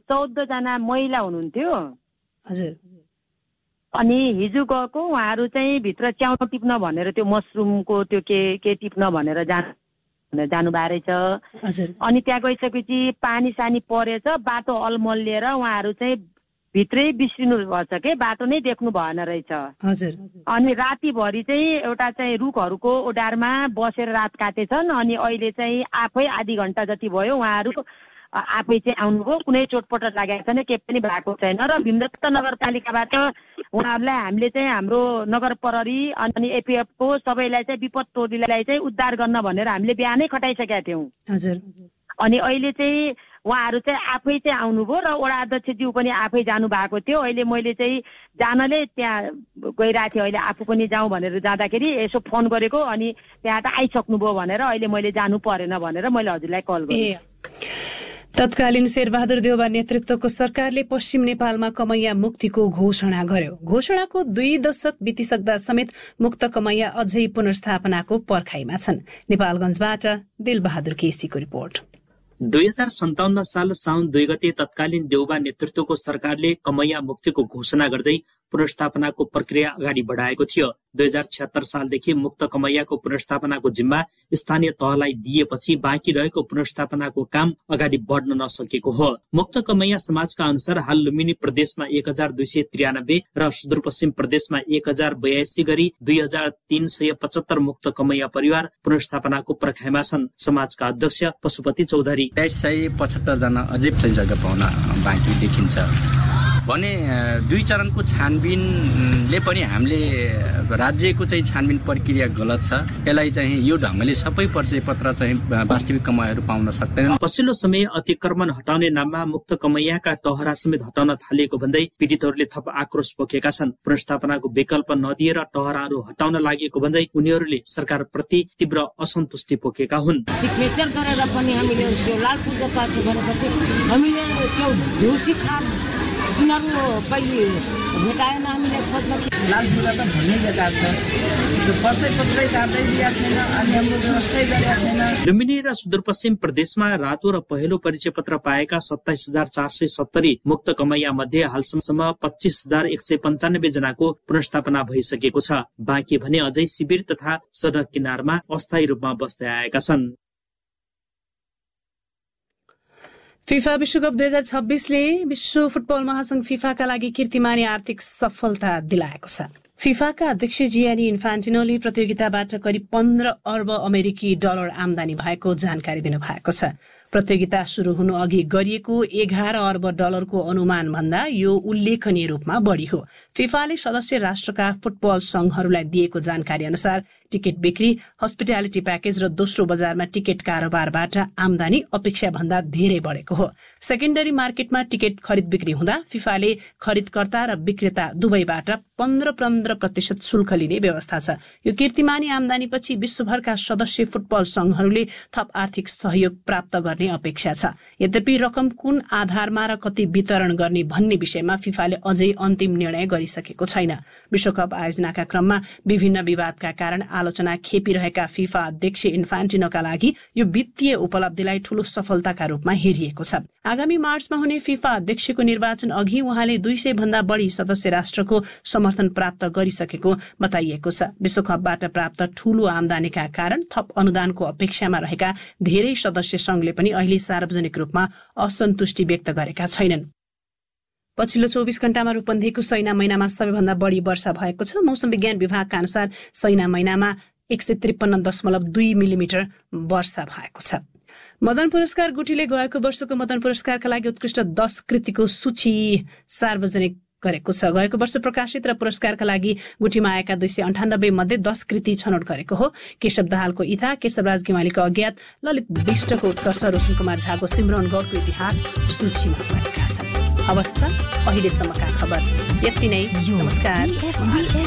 14 जना महिला हुनुहुन्थ्यो। हजुर। अनि हिजो गएको उहाँहरू चाहिँ भित्र च्याउ टिप्न भनेर त्यो मसरुमको त्यो के टिप्न भनेर जानु भए रहेछ। अनि त्यहाँ गइसकेपछि पानी सानी परेछ, बाटो अलमलिएर उहाँहरू चाहिँ भित्रै बिस्रिनु भएछ के, बाटो नै देख्नु भएन रहेछ। अनि रातिभरि चाहिँ एउटा चाहिँ रुखहरूको ओडारमा बसेर रात काटेछन्। अनि अहिले चाहिँ आफै आधी घन्टा जति भयो उहाँहरू आफै चाहिँ आउनुभयो, कुनै चोटपटक लागेको छैन, केही पनि भएको छैन। र भीमदत्त नगरपालिकाबाट उहाँहरूलाई हामीले चाहिँ हाम्रो नगर प्रहरी अनि एपिएफको सबैलाई चाहिँ विपद टोलीलाई चाहिँ उद्धार गर्न भनेर हामीले बिहानै खटाइसकेका थियौँ। अनि अहिले चाहिँ उहाँहरू चाहिँ आफै चाहिँ आउनुभयो र वडा अध्यक्षज्यू पनि आफै जानु भएको थियो। अहिले मैले चाहिँ जानले त्यहाँ गइरहेको थिएँ, अहिले आफू पनि जाउँ भनेर जाँदाखेरि यसो फोन गरेको, अनि त्यहाँ त आइसक्नुभयो भनेर अहिले मैले जानु परेन भनेर मैले हजुरलाई कल गरेँ। तत्कालीन शेरबहादुर देउवा नेतृत्वको सरकारले पश्चिम नेपालमा कमैया मुक्तिको घोषणा गर्यो। घोषणाको 2 दशक बितिसक्दा समेत मुक्त कमैया अझै पुनर्स्थापनाको पर्खाइमा छन्। नेपालगञ्जबाट दिलबहादुर केसीको रिपोर्ट। 2057 साल साउन 2 गते तत्कालीन देउवा नेतृत्वको सरकारले कमैया मुक्तिको घोषणा गर्दै पुनर्स्थापनाको प्रक्रिया अगाडि बढाएको थियो। 2076 सालदेखि मुक्त कमैयाको पुनर्स्थापनाको जिम्मा स्थानीय तहलाई दिएपछि बाँकी रहेको पुनर्स्थापनाको काम अगाडि बढ्न नसकेको हो। मुक्त कमैया समाजका अनुसार हाल लुम्बिनी प्रदेशमा 1293 र सुदूरपश्चिम प्रदेशमा 1082 गरी 2375 मुक्त कमैया परिवार पुनर्स्थापनाको पर्खाइमा छन्। समाजका अध्यक्ष पशुपति चौधरी 275 जना अझै चाहिँ जग्गा पाउन बाँकी देखिन्छ भने 2 चरणको छानबिनले पनि हामीले राज्यको चाहिँ छानबिन प्रक्रिया गलत छ। यसलाई चाहिँ यो ढङ्गले सबै परिचय पत्र चाहिँ वास्तविक कमैयाहरू पाउन सक्दैनन्। पछिल्लो समय अतिक्रमण हटाउने नाममा मुक्त कमैयाका टहरा समेत हटाउन थालिएको भन्दै पीडितहरूले थप आक्रोश पोखेका छन्। पुनर्स्थापनाको विकल्प नदिएर टहराहरू हटाउन लागेको भन्दै उनीहरूले सरकारप्रति तीव्र असन्तुष्टि पोखेका हुन्। सिग्नेचर गरेर पनि हामीले त्यो लाल पूजा पाठ गरेपछि हामीले त्यो ढुसी खान उनीहरू पहिले भेटाएन, हामीले खोज्न लाल पूजा त भन्ने जग्गा छ, त्यो पर्चै पत्रै काट्दै दिएको छैन अनि हाम्रो व्यवस्थै गरेको छैन। लुम्बिनी र सुदूरपश्चिम प्रदेशमा रातो र पहिलो परिचय पत्र पाएका 27470 मुक्त कमैया मध्ये हालसम्म 25195 जनाको पुनर्स्थापना भइसकेको छ। बाँकी भने अझै शिविर तथा सडक किनारमा अस्थायी रूपमा बस्दै आएका छन्। फिफा विश्वकप 2026ले विश्व फुटबल महासंघ फिफाका लागि कीर्तिमानी आर्थिक सफलता दिलाएको छ। फिफाका अध्यक्ष जियानी इन्फान्टिनोले प्रतियोगिताबाट करिब 15 अर्ब अमेरिकी डलर आमदानी भएको जानकारी दिनुभएको छ। प्रतियोगिता शुरू हुनु अघि गरिएको 11 अर्ब डलरको अनुमान भन्दा यो उल्लेखनीय रूपमा बढी हो। फिफाले सदस्य राष्ट्रका फुटबल संघहरूलाई दिएको जानकारी अनुसार टिकट बिक्री, हस्पिटालिटी प्याकेज र दोस्रो बजारमा टिकट कारोबारबाट आमदानी अपेक्षा भन्दा धेरै बढेको हो। सेकेन्डरी मार्केटमा टिकट खरिद बिक्री हुँदा फिफाले खरिदकर्ता र विक्रेता दुवैबाट 15% शुल्क लिने व्यवस्था छ। यो कीर्तिमानी आमदानीपछि विश्वभरका सदस्य फुटबल संघहरूले थप आर्थिक सहयोग प्राप्त गर्ने अपेक्षा छ। यद्यपि रकम कुन आधारमा र कति वितरण गर्ने भन्ने विषयमा फिफाले अझै अन्तिम निर्णय गरिसकेको छैन। विश्वकप आयोजनाका क्रममा विभिन्न विवादका कारण आलोचना खेपिरहेका फिफा अध्यक्ष इन्फान्टिनोका लागि यो वित्तीय उपलब्धिलाई ठूलो सफलताका रूपमा हेरिएको छ। आगामी मार्चमा हुने फिफा अध्यक्षको निर्वाचन अघि उहाँले 200 भन्दा बढी सदस्य राष्ट्रको समर्थन प्राप्त गरिसकेको बताइएको छ। विश्वकपबाट प्राप्त ठूलो आमदानीका कारण थप अनुदानको अपेक्षामा रहेका धेरै सदस्य संघले पनि अहिले सार्वजनिक रूपमा असन्तुष्टि व्यक्त गरेका छैनन्। पछिल्लो 24 घण्टामा रूपन्देहीको सैना महिनामा सबैभन्दा बढी वर्षा भएको छ। मौसम विज्ञान विभागका अनुसार सैना महिनामा 153.2 मिलिमिटर वर्षा भएको छ। मदन पुरस्कार गुठीले गएको वर्षको मदन पुरस्कारका लागि उत्कृष्ट 10 कृतिको सूची सार्वजनिक गरेको छ। गएको वर्ष प्रकाशित र पुरस्कारका लागि गुठीमा आएका 298 मध्ये 10 कृति छनौट गरेको हो। केशव दाहालको इथा, केशवराज गेवालीको अज्ञात, ललित विष्टको उत्कर्ष, रोशन कुमार झाको सिमरन गौरको इतिहास सूचीमा परेका छन्। अवस्था अहिलेसम्मका खबर यति नै। नमस्कार।